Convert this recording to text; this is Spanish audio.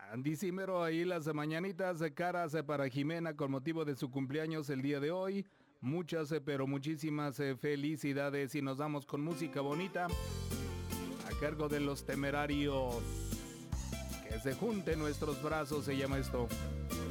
Andy Cimero, ahí las mañanitas caras para Jimena con motivo de su cumpleaños el día de hoy. Muchas, pero muchísimas felicidades y nos damos con música bonita a cargo de Los Temerarios. Que se junten nuestros brazos, se llama esto.